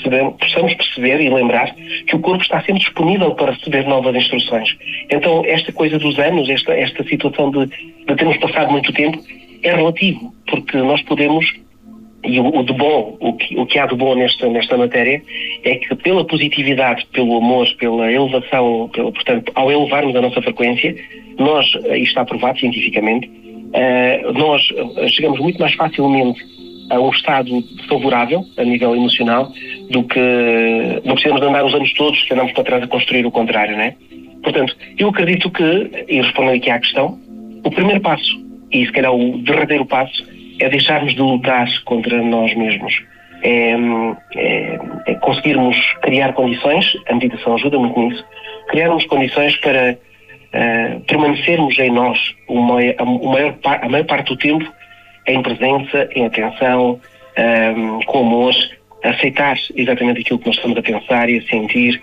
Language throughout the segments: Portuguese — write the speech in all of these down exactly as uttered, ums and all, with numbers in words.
percebemos, possamos perceber e lembrar que o corpo está sempre disponível para receber novas instruções. Então, esta coisa dos anos, esta, esta situação de, de termos passado muito tempo, é relativo, porque nós podemos, e o, o de bom, o que, o que há de bom nesta, nesta matéria, é que pela positividade, pelo amor, pela elevação, pelo, portanto, ao elevarmos a nossa frequência, nós, isto está provado cientificamente, uh, nós chegamos muito mais facilmente a um estado favorável, a nível emocional, do que não precisamos de andar os anos todos que andamos para trás a construir o contrário, não é? Portanto, eu acredito que, e respondendo aqui à questão, o primeiro passo, e se calhar o derradeiro passo, é deixarmos de lutar contra nós mesmos. É, é, é conseguirmos criar condições, a meditação ajuda muito nisso, criarmos condições para uh, permanecermos em nós o maior, a, o maior, a maior parte do tempo em presença, em atenção, um, com amor, aceitar exatamente aquilo que nós estamos a pensar e a sentir,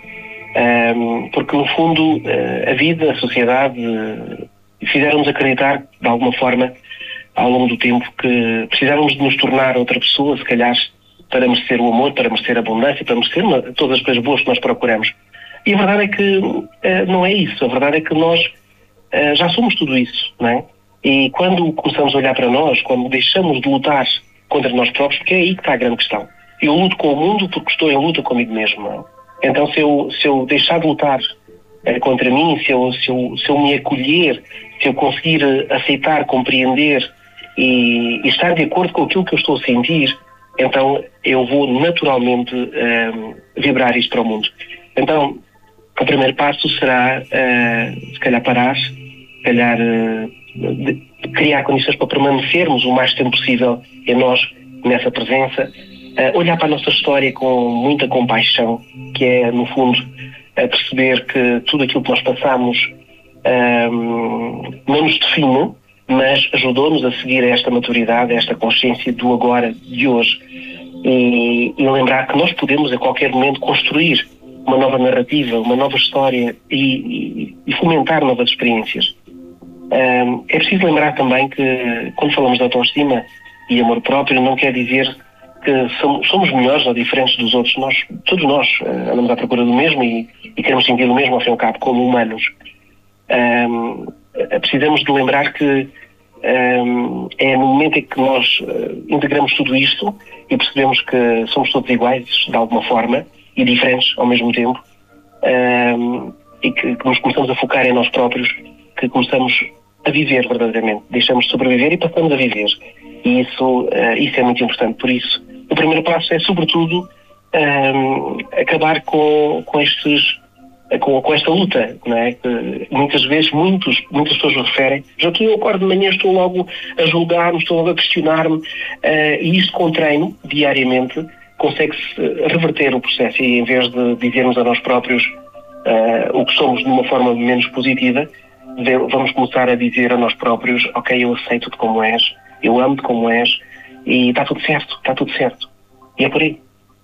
um, porque no fundo uh, a vida, a sociedade uh, fizeram-nos acreditar de alguma forma ao longo do tempo que precisávamos de nos tornar outra pessoa, se calhar para merecer o amor, para merecer a abundância, para merecer uma, todas as coisas boas que nós procuramos. E a verdade é que uh, não é isso, a verdade é que nós uh, já somos tudo isso, não é? E quando começamos a olhar para nós, quando deixamos de lutar contra nós próprios, porque é aí que está a grande questão. Eu luto com o mundo porque estou em luta comigo mesmo, não é? Então se eu, se eu deixar de lutar eh, contra mim, se eu, se, eu, se eu me acolher, se eu conseguir aceitar, compreender e, e estar de acordo com aquilo que eu estou a sentir, então eu vou naturalmente eh, vibrar isto para o mundo. Então o primeiro passo será eh, se calhar parar, se calhar eh, de criar condições para permanecermos o mais tempo possível em nós, nessa presença, uh, olhar para a nossa história com muita compaixão, que é, no fundo, uh, perceber que tudo aquilo que nós passamos uh, não nos define, mas ajudou-nos a seguir esta maturidade, esta consciência do agora, de hoje, e, e lembrar que nós podemos a qualquer momento construir uma nova narrativa, uma nova história e, e, e fomentar novas experiências. Um, é preciso lembrar também que quando falamos de autoestima e amor próprio não quer dizer que somos, somos melhores ou diferentes dos outros. Nós, todos nós uh, andamos à procura do mesmo e, e queremos sentir o mesmo ao fim e ao cabo como humanos. Um, precisamos de lembrar que um, é no momento em que nós uh, integramos tudo isto e percebemos que somos todos iguais de alguma forma e diferentes ao mesmo tempo, um, e que, que nos começamos a focar em nós próprios, que começamos a viver verdadeiramente, deixamos de sobreviver e passamos a viver. E isso, uh, isso é muito importante. Por isso, o primeiro passo é, sobretudo, um, acabar com, com, estes, com, com esta luta, não é? Que muitas vezes muitos, muitas pessoas me referem, já que eu acordo de manhã, estou logo a julgar-me, estou logo a questionar-me, uh, e isto com treino, diariamente, consegue-se reverter o processo e em vez de dizermos a nós próprios uh, o que somos de uma forma menos positiva, vamos começar a dizer a nós próprios: ok, eu aceito-te como és, eu amo-te como és e está tudo certo, está tudo certo. E é por aí.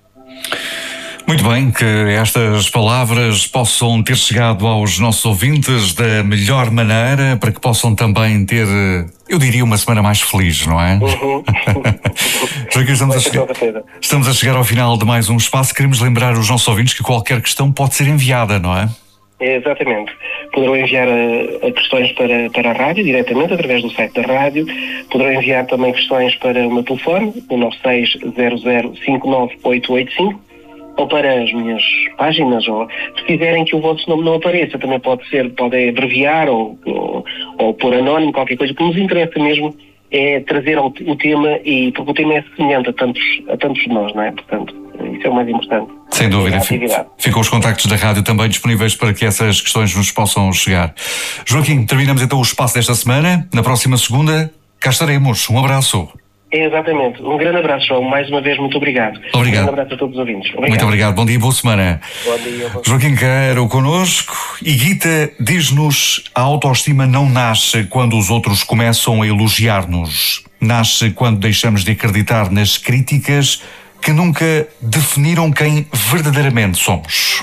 Muito bem, que estas palavras possam ter chegado aos nossos ouvintes da melhor maneira, para que possam também ter, eu diria, uma semana mais feliz, não é? Uhum. Já que estamos a, chegar, estamos a chegar ao final de mais um espaço, queremos lembrar os nossos ouvintes que qualquer questão pode ser enviada, não é? É, exatamente. Poderão enviar a, a questões para, para a rádio, diretamente, através do site da rádio. Poderão enviar também questões para o meu telefone, o nove seis zero zero cinco nove oito oito cinco, ou para as minhas páginas, ou se quiserem que o vosso nome não apareça, também pode ser, pode abreviar ou, ou, ou pôr anónimo, qualquer coisa. O que nos interessa mesmo é trazer o, o tema, e porque o tema é semelhante a tantos, a tantos de nós, não é? Portanto, isso é o mais importante. Sem dúvida. Ficam os contactos da rádio também disponíveis para que essas questões nos possam chegar. Joaquim, terminamos então o espaço desta semana. Na próxima segunda, cá estaremos. Um abraço. É, exatamente. Um grande abraço, João. Mais uma vez, muito obrigado. Obrigado. Um grande abraço a todos os ouvintes. Obrigado. Muito obrigado. Bom dia e boa semana. Bom dia. Bom... Joaquim Queiro connosco. E Gita diz-nos: a autoestima não nasce quando os outros começam a elogiar-nos. Nasce quando deixamos de acreditar nas críticas que nunca definiram quem verdadeiramente somos.